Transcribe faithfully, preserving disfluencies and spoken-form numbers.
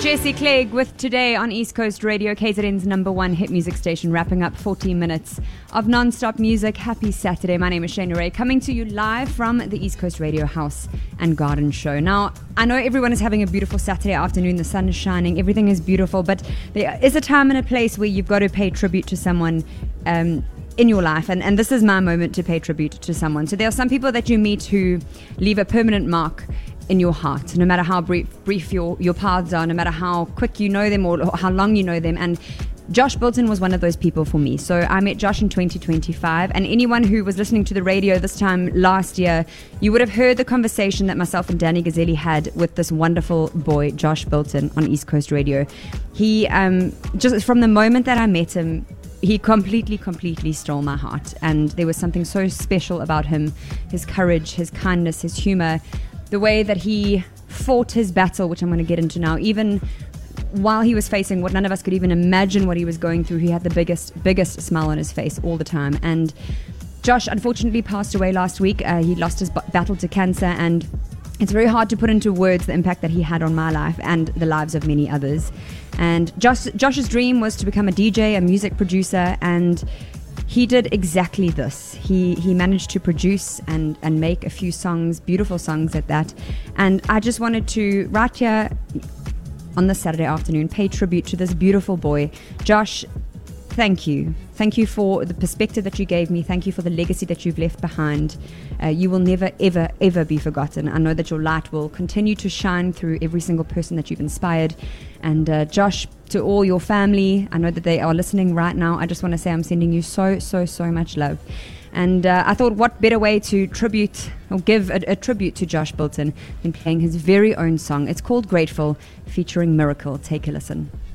Jesse Clegg with Today on East Coast Radio, K Z N's number one hit music station, wrapping up fourteen minutes of non-stop music. Happy Saturday. My name is Shana Ray, coming to you live from the East Coast Radio House and Garden Show. Now, I know everyone is having a beautiful Saturday afternoon. The sun is shining. Everything is beautiful. But there is a time and a place where you've got to pay tribute to someone um, in your life. And, and this is my moment to pay tribute to someone. So there are some people that you meet who leave a permanent mark in your heart, no matter how brief, brief your, your paths are, no matter how quick you know them or how long you know them. And Josh Bilton was one of those people for me. So I met Josh in twenty twenty-five, and anyone who was listening to the radio this time last year, you would have heard the conversation that myself and Danny Gazzelli had with this wonderful boy, Josh Bilton, on East Coast Radio. He, um, just from the moment that I met him, he completely, completely stole my heart. And there was something so special about him, his courage, his kindness, his humor, the way that he fought his battle, which I'm going to get into now. Even while he was facing what none of us could even imagine what he was going through, he had the biggest, biggest smile on his face all the time. And Josh unfortunately passed away last week. Uh, he lost his b- battle to cancer, and it's very hard to put into words the impact that he had on my life and the lives of many others. And Josh, Josh's dream was to become a D J, a music producer, and he did exactly this. He he managed to produce and, and make a few songs, beautiful songs at that. And I just wanted to, right here on this Saturday afternoon, pay tribute to this beautiful boy. Josh, thank you. Thank you for the perspective that you gave me. Thank you for the legacy that you've left behind. Uh, you will never, ever, ever be forgotten. I know that your light will continue to shine through every single person that you've inspired. And uh, Josh, to all your family, I know that they are listening right now. I just want to say I'm sending you so, so, so much love. And uh, I thought, what better way to tribute or give a, a tribute to Josh Bilton than playing his very own song. It's called Grateful, featuring Miracle. Take a listen.